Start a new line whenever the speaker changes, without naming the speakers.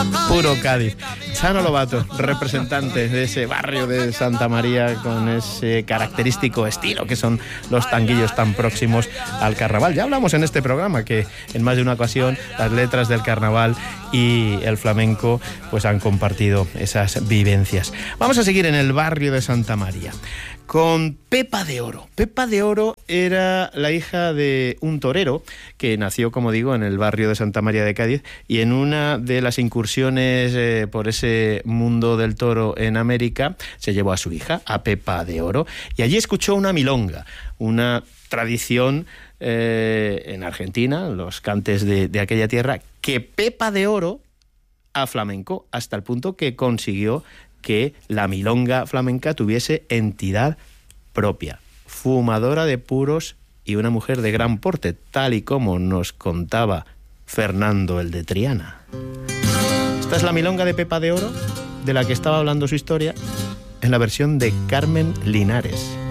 Puro Cádiz. Chano Lobato, representante de ese barrio de Santa María con ese característico estilo que son los tanguillos tan próximos al carnaval. Ya hablamos en este programa que en más de una ocasión las letras del carnaval y el flamenco pues han compartido esas vivencias. Vamos a seguir en el barrio de Santa María con Pepa de Oro. Pepa de Oro era la hija de un torero que nació, como digo, en el barrio de Santa María de Cádiz, y en una de las incursiones por ese mundo del toro en América se llevó a su hija, a Pepa de Oro, y allí escuchó una milonga, una tradición en Argentina, los cantes de aquella tierra, que Pepa de Oro a flamenco, hasta el punto que consiguió que la milonga flamenca tuviese entidad propia, fumadora de puros y una mujer de gran porte, tal y como nos contaba Fernando el de Triana. Esta es la milonga de Pepa de Oro, de la que estaba hablando su historia, en la versión de Carmen Linares.